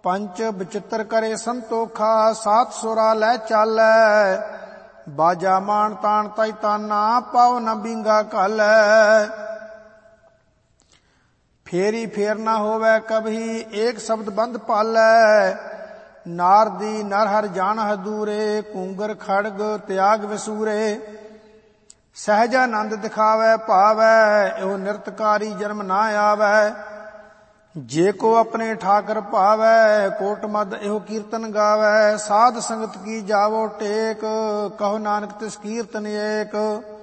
ਪੰਚ ਬਚਿੱਤਰ ਕਰੇ ਸੰਤੋਖਾ, ਸਾਤ ਸੁਰਾ ਲੈ ਚਾਲੈ, ਬਾਜਾ ਮਾਨ ਤਾਣ ਤੈ ਤਾਨਾ, ਪਾਉ ਨ ਬੀਂਗਾ ਘਾਲੈ। ਫੇਰੀ ਫੇਰ ਨਾ ਹੋਵੈ ਕਭੀ, ਏਕ ਸ਼ਬਦ ਬੰਦ ਪਾਲੈ, ਨਾਰਦੀ ਨਰ ਹਰ ਜਾਣ ਹਦੂਰੇ, ਕੂੰਗਰ ਖੜਗ ਤਿਆਗ ਵਿਸੂਰੇ। ਸਹਿਜਾਨੰਦ ਦਿਖਾਵੈ ਭਾਵੈ, ਇਹੋ ਨਿਰਤਕਾਰੀ ਜਨਮ ਨਾ ਆਵੈ। ਜੇ ਕੋ ਆਪਣੇ ਠਾਕਰ ਭਾਵੈ, ਕੋਟ ਮਦ ਇਹੋ ਕੀਰਤਨ ਗਾਵੈ। ਸਾਧ ਸੰਗਤ ਕੀ ਜਾਵੋ ਟੇਕ, ਕਹੋ ਨਾਨਕ ਤਿਸ ਕੀਰਤਨ ਏਕ।